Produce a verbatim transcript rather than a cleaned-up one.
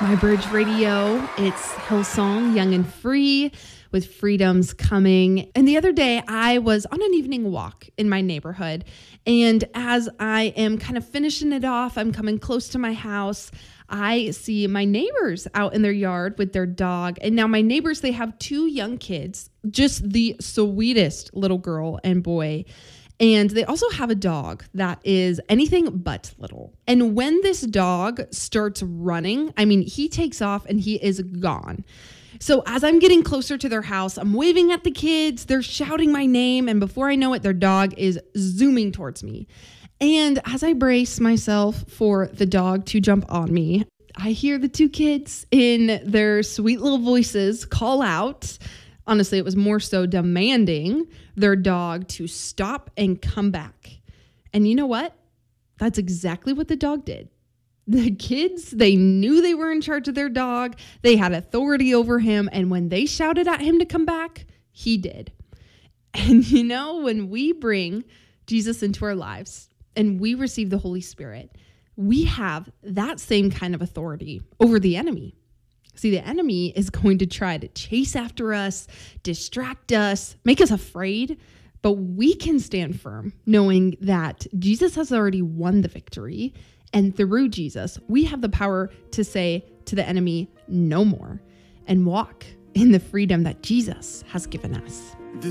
My Bridge Radio, it's Hillsong, Young and Free, with freedoms coming. And the other day, I was on an evening walk in my neighborhood. And as I am kind of finishing it off, I'm coming close to my house. I see my neighbors out in their yard with their dog. And now my neighbors, they have two young kids, just the sweetest little girl and boy. And they also have a dog that is anything but little. And when this dog starts running, I mean, he takes off and he is gone. So as I'm getting closer to their house, I'm waving at the kids, they're shouting my name, and before I know it, their dog is zooming towards me. And as I brace myself for the dog to jump on me, I hear the two kids in their sweet little voices call out. Honestly, it was more so demanding their dog to stop and come back. And you know what? That's exactly what the dog did. The kids, they knew they were in charge of their dog. They had authority over him. And when they shouted at him to come back, he did. And you know, when we bring Jesus into our lives and we receive the Holy Spirit, we have that same kind of authority over the enemy. See, the enemy is going to try to chase after us, distract us, make us afraid, but we can stand firm knowing that Jesus has already won the victory. And through Jesus, we have the power to say to the enemy, no more, and walk in the freedom that Jesus has given us.